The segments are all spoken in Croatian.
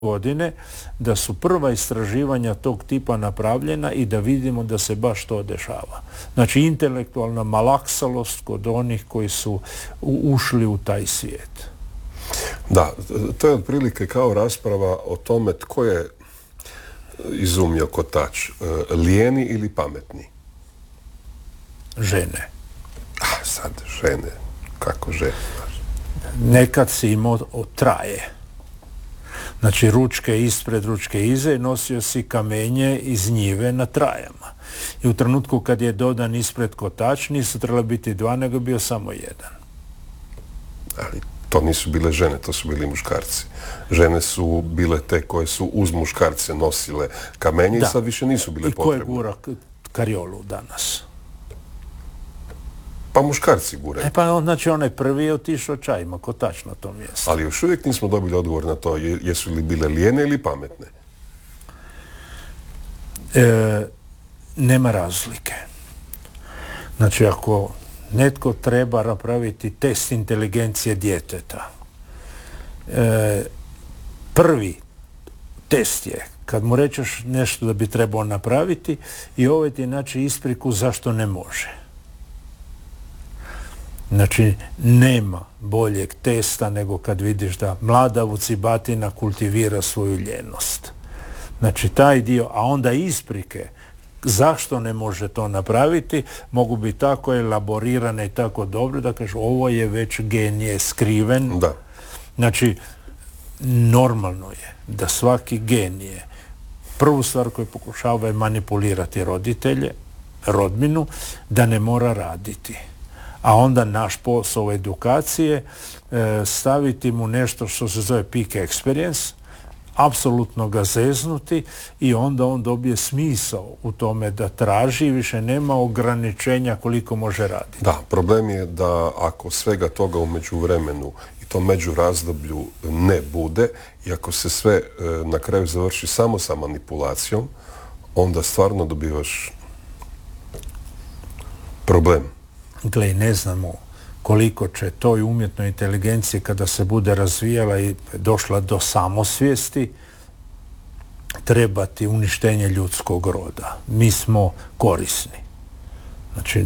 godine da su prva istraživanja tog tipa napravljena i da vidimo da se baš to dešava. Znači intelektualna malaksalost kod onih koji su ušli u taj svijet. Da, to je otprilike kao rasprava o tome tko je izumio kotač, lijeni ili pametni? Žene. Sad žene, kako žene? Nekad si imao traje. Znači ručke ispred, ručke iza i nosio si kamenje iz njive na trajama. I u trenutku kad je dodan ispred kotač nisu trebali biti dva, nego bio samo jedan. Ali to nisu bile žene, to su bili muškarci. Žene su bile te koje su uz muškarce nosile kamenje i sad više nisu bile potrebne. I ko je gura kariolu danas? Pa muškarci guraju. Pa znači onaj prvi je otišao čajima, kotač na tom mjestu. Ali još uvijek nismo dobili odgovor na to jesu li bile lijene ili pametne. Nema razlike. Znači ako netko treba napraviti test inteligencije djeteta, prvi test je kad mu rečeš nešto da bi trebao napraviti i ovaj ti naći ispriku zašto ne može. Znači, nema boljeg testa nego kad vidiš da mlada vucibatina kultivira svoju ljenost. Znači, taj dio, a onda isprike zašto ne može to napraviti, mogu biti tako elaborirane i tako dobro da kažu ovo je već genije skriven. Da. Znači, normalno je da svaki genije prvu stvar koju pokušava je manipulirati roditelje, rodbinu, da ne mora raditi. A onda naš posao edukacije staviti mu nešto što se zove peak experience, apsolutno ga zeznuti i onda on dobije smisao u tome da traži i više nema ograničenja koliko može raditi. Da, problem je da ako svega toga u međuvremenu i tom međurazdoblju ne bude i ako se sve na kraju završi samo sa manipulacijom, onda stvarno dobivaš problem. Gle, ne znamo koliko će toj umjetnoj inteligenciji kada se bude razvijala i došla do samosvijesti trebati uništenje ljudskog roda. Mi smo korisni. Znači,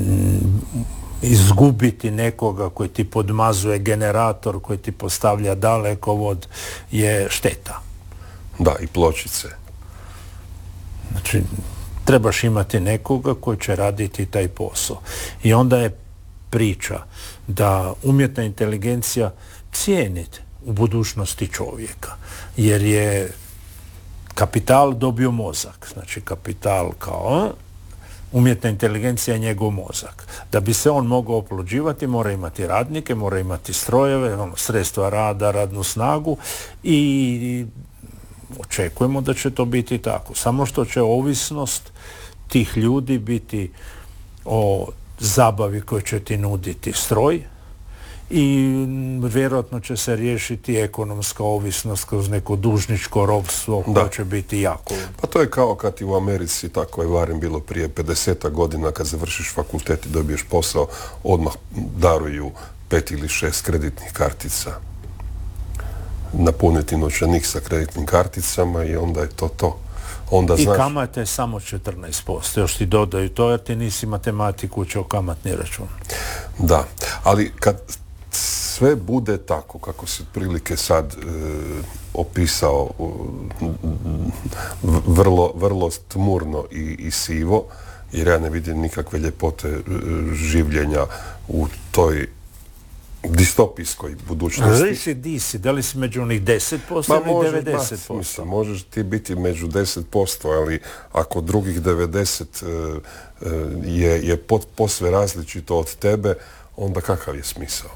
izgubiti nekoga koji ti podmazuje generator, koji ti postavlja dalekovod je šteta. Da, i pločice. Znači, trebaš imati nekoga koji će raditi taj posao. I onda je priča da umjetna inteligencija cijeni u budućnosti čovjeka. Jer je kapital dobio mozak. Znači kapital kao umjetna inteligencija je njegov mozak. Da bi se on mogao oplođivati mora imati radnike, mora imati strojeve, sredstva rada, radnu snagu i očekujemo da će to biti tako. Samo što će ovisnost tih ljudi biti o zabavi koju će ti nuditi stroj i vjerojatno će se riješiti ekonomska ovisnost kroz neko dužničko ropstvo koje će biti jako. Pa to je kao kad i u Americi, tako je barem bilo prije 50 godina kad završiš fakultet i dobiješ posao, odmah daruju 5 ili 6 kreditnih kartica. Napuniti novčanik sa kreditnim karticama i onda je to to. Onda I kamate je samo 14%. Još ti dodaju to jer ti nisi matematiku učio kamatni račun. Da, ali kad sve bude tako kako si otprilike sad opisao vrlo tmurno i sivo, jer ja ne vidim nikakve ljepote življenja u toj distopijskoj budućnosti. Da li si među onih 10% ili 90%? Mislim, možeš ti biti među 10%, ali ako drugih 90% je posve različito od tebe, onda kakav je smisao?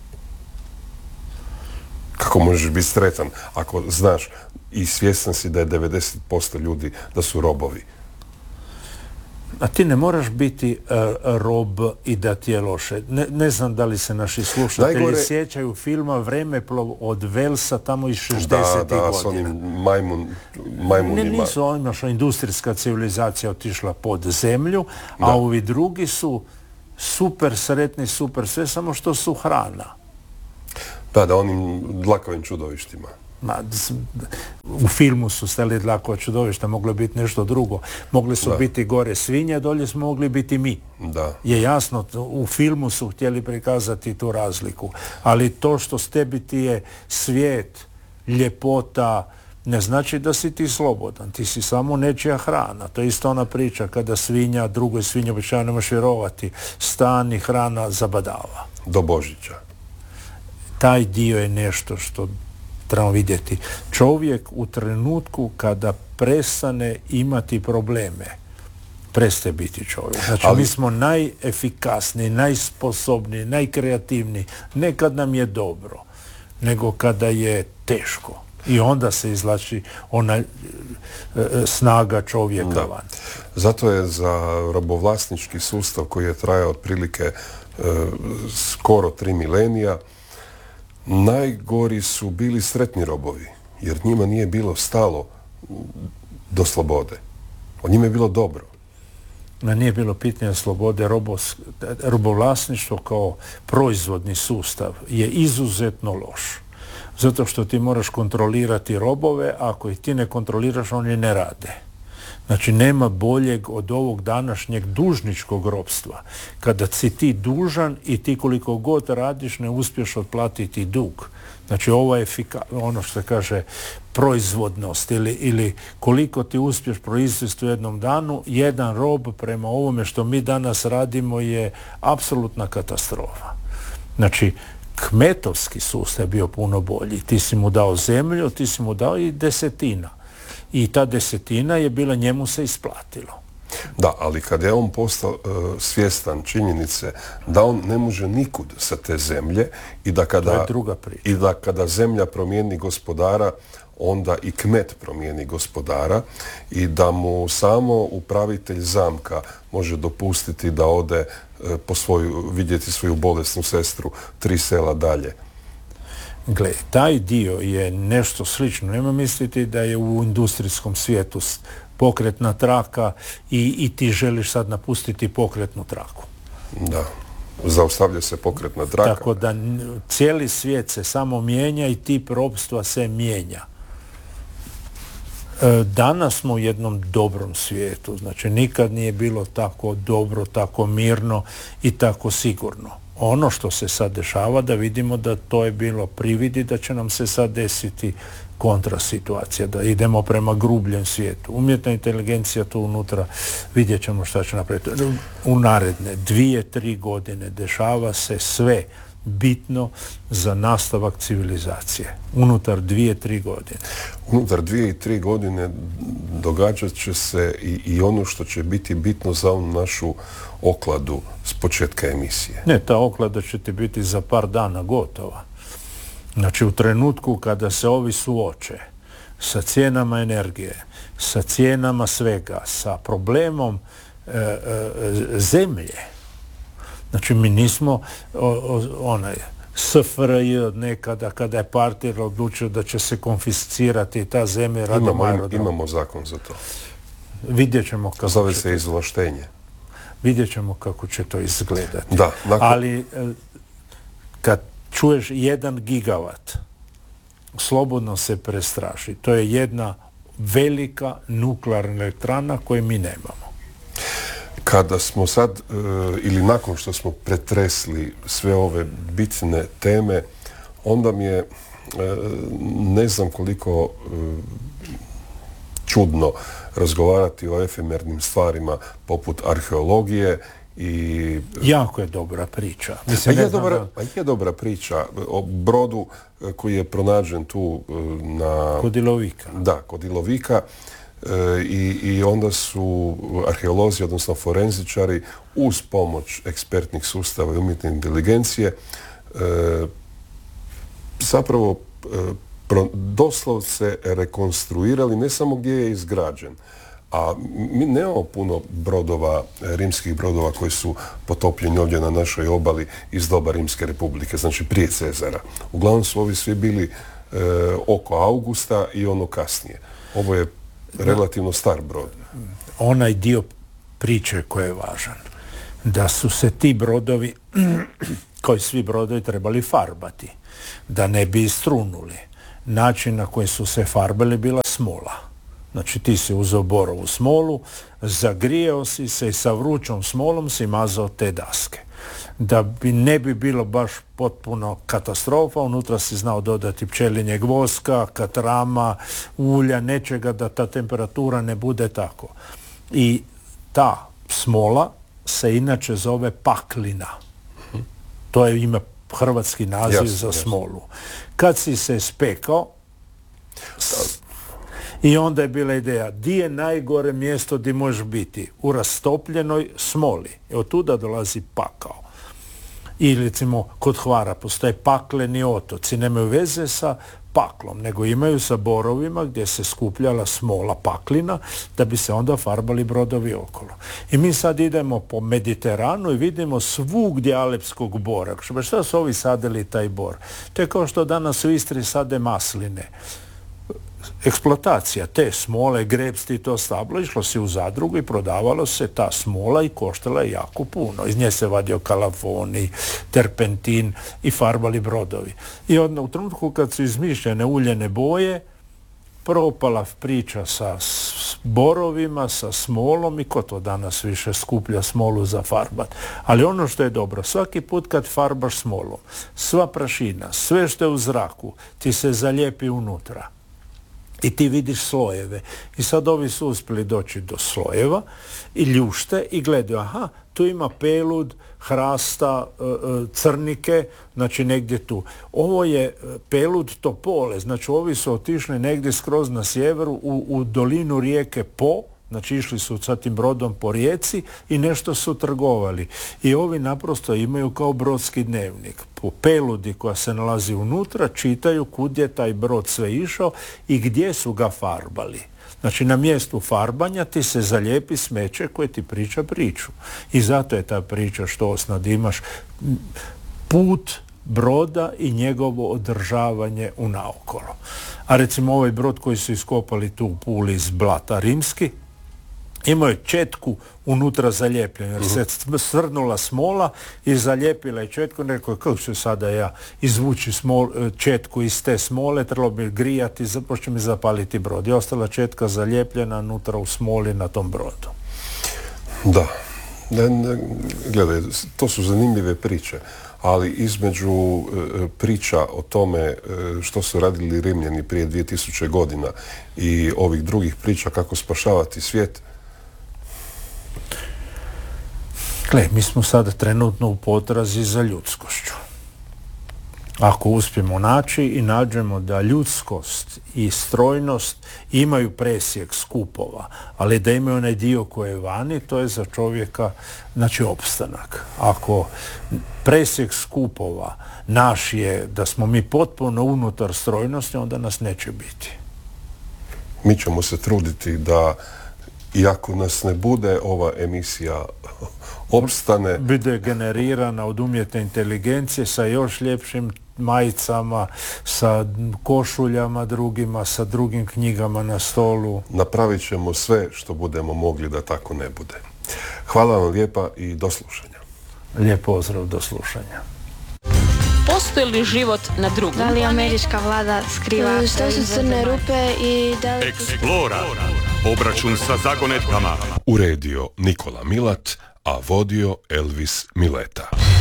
Kako možeš biti sretan ako znaš i svjestan si da je 90% ljudi da su robovi? A ti ne moraš biti rob i da ti je loše. Ne znam da li se naši slušatelji sjećaju filma Vremeplov od Velsa tamo iz 60. godina. Da, s onim majmunima. Nisu oni, industrijska civilizacija otišla pod zemlju, a ovi drugi su super sretni, super sve, samo što su hrana. Da, onim dlakovim čudovištima. U filmu su steli dlako čudovišta, moglo biti nešto drugo. Mogli su biti gore svinje, dolje smo mogli biti mi. Da. Je jasno, u filmu su htjeli prikazati tu razliku. Ali to što s tebi ti je svijet, ljepota, ne znači da si ti slobodan. Ti si samo nečija hrana. To je isto ona priča kada svinja, drugoj svinji običajno ne možeš vjerovati, stan i hrana zabadava. Do Božića. Taj dio je nešto što trebamo vidjeti. Čovjek u trenutku kada prestane imati probleme, prestaje biti čovjek. Znači, mi smo najefikasniji, najsposobniji, najkreativniji. Ne kad nam je dobro, nego kada je teško. I onda se izvlači ona snaga čovjeka van. Zato je za robovlasnički sustav koji je trajao otprilike skoro 3 milenija, najgori su bili sretni robovi, jer njima nije bilo stalo do slobode. O njima je bilo dobro. Nije bilo pitanja slobode. Robovlasništvo kao proizvodni sustav je izuzetno loš. Zato što ti moraš kontrolirati robove, a ako ih ti ne kontroliraš, oni ne rade. Znači, nema boljeg od ovog današnjeg dužničkog ropstva. Kada si ti dužan i ti koliko god radiš, ne uspješ otplatiti dug. Znači, ovo je ono što se kaže proizvodnost ili koliko ti uspješ proizvesti u jednom danu, jedan rob prema ovome što mi danas radimo je apsolutna katastrofa. Znači, kmetovski sustav je bio puno bolji. Ti si mu dao zemlju, ti si mu dao i desetina. I ta desetina je bila, njemu se isplatilo. Da, ali kada je on postao svjestan činjenice da on ne može nikud sa te zemlje i da kada, to je druga priča. I da kada zemlja promijeni gospodara, onda i kmet promijeni gospodara i da mu samo upravitelj zamka može dopustiti da ode vidjeti svoju bolesnu sestru 3 sela dalje. Gle, taj dio je nešto slično. Nema misliti da je u industrijskom svijetu pokretna traka i ti želiš sad napustiti pokretnu traku. Da, zaustavlja se pokretna traka. Tako da cijeli svijet se samo mijenja i tip ropstva se mijenja. Danas smo u jednom dobrom svijetu. Znači, nikad nije bilo tako dobro, tako mirno i tako sigurno. Ono što se sad dešava, da vidimo da to je bilo prividi, da će nam se sad desiti kontrasituacija, da idemo prema grubljem svijetu. Umjetna inteligencija tu unutra, vidjet ćemo šta će napraviti. U naredne 2-3 godine dešava se sve bitno za nastavak civilizacije. Unutar 2-3 godine. Unutar 2-3 godine događat će se i ono što će biti bitno za onu našu okladu s početka emisije. Ne, ta oklada će ti biti za par dana gotova. Znači, u trenutku kada se ovi suoče sa cijenama energije, sa cijenama svega, sa problemom zemlje. Znači, mi nismo SFRJ od nekada kada je partija odlučio da će se konfiscirati ta zemlja radom aerodroma. Imamo zakon za to. Vidjet ćemo kako zove se izvlaštenje. Vidjet ćemo kako će to izgledati. Da, ali kad čuješ 1 gigavat, slobodno se prestraši. To je jedna velika nuklearna elektrana koju mi nemamo. Kada smo sad, ili nakon što smo pretresli sve ove bitne teme, onda mi je, ne znam koliko čudno razgovarati o efemernim stvarima poput arheologije i... Jako je dobra priča. Je dobra priča o brodu koji je pronađen tu kod Ilovika. Da, kod Ilovika. I onda su arheolozi, odnosno forenzičari, uz pomoć ekspertnih sustava i umjetne inteligencije zapravo doslovce rekonstruirali ne samo gdje je izgrađen, a mi nemamo puno brodova, rimskih brodova koji su potopljeni ovdje na našoj obali iz doba Rimske republike, znači prije Cezara. Uglavnom su ovi svi bili oko Augusta i ono kasnije. Ovo je relativno star brod. Onaj dio priče koji je važan, da su se ti brodovi, koji svi brodovi trebali farbati, da ne bi istrunuli, način na koji su se farbali bila smola. Znači ti si uzeo borovu smolu, zagrijao si se i sa vrućom smolom si mazao te daske. Da ne bi bilo baš potpuno katastrofa, unutra si znao dodati pčelinjeg voska, katrama, ulja, nečega da ta temperatura ne bude tako. I ta smola se inače zove paklina. To je ime, hrvatski naziv za smolu. Kad si se spekao, i onda je bila ideja, di je najgore mjesto gdje možeš biti? U rastopljenoj smoli. I od tuda dolazi pakao. I recimo kod Hvara postoje pakleni otoci, nemaju veze sa paklom, nego imaju sa borovima gdje se skupljala smola paklina da bi se onda farbali brodovi okolo. I mi sad idemo po Mediteranu i vidimo svugdje alepskog bora. Šta su ovi sadili taj bor? To je kao što danas u Istri sade masline. Eksploatacija te smole, grebsti i to stablo, išlo se u zadrugu i prodavalo se ta smola i koštala je jako puno. Iz nje se vadio kalafoni, terpentin i farbali brodovi. I onda u trenutku kad su izmišljene uljene boje, propala priča sa borovima, sa smolom i ko to danas više skuplja smolu za farbat. Ali ono što je dobro, svaki put kad farbaš smolom, sva prašina, sve što je u zraku ti se zalijepi unutra. I ti vidiš slojeve. I sad ovi su uspjeli doći do slojeva i ljušte i gledaju, aha, tu ima pelud, hrasta, crnike, znači negdje tu. Ovo je pelud topole, znači ovi su otišli negdje skroz na sjeveru u dolinu rijeke Po, znači išli su sa tim brodom po rijeci i nešto su trgovali. I ovi naprosto imaju kao brodski dnevnik. Po peludi koja se nalazi unutra čitaju kud je taj brod sve išao i gdje su ga farbali. Znači na mjestu farbanja ti se zalijepi smeće koje ti priča priču. I zato je ta priča što osnad imaš put broda i njegovo održavanje u naokolo. A recimo ovaj brod koji su iskopali tu u Puli iz blata Rimski, imao je četku unutra zalijepljenu, jer se svrnula smola i zalijepila je četku. Rekao je, kako ću sada ja izvući četku iz te smole, trebalo bi grijati, započne mi zapaliti brod. I ostala četka zalijepljena unutra u smoli na tom brodu. Da. Gledaj, to su zanimljive priče, ali između priča o tome što su radili Rimljani prije 2000 godina i ovih drugih priča kako spašavati svijet, mi smo sada trenutno u potrazi za ljudskošću. Ako uspijemo naći i nađemo da ljudskost i strojnost imaju presjek skupova, ali da imaju onaj dio koji je vani, to je za čovjeka, znači, opstanak. Ako presjek skupova naš je da smo mi potpuno unutar strojnosti, onda nas neće biti. Mi ćemo se truditi da, iako nas ne bude, ova emisija opstane. Bude generirana od umjetne inteligencije sa još ljepšim majicama, sa košuljama drugima, sa drugim knjigama na stolu. Napravit ćemo sve što budemo mogli da tako ne bude. Hvala vam lijepa i do slušanja. Lijep pozdrav, do slušanja. Postoji li život na drugom? Da li američka vlada skriva što su crne rupe i da li... Eksplora. Obračun sa zagonetkama. Uredio Nikola Milat, a vodio Elvis Mileta.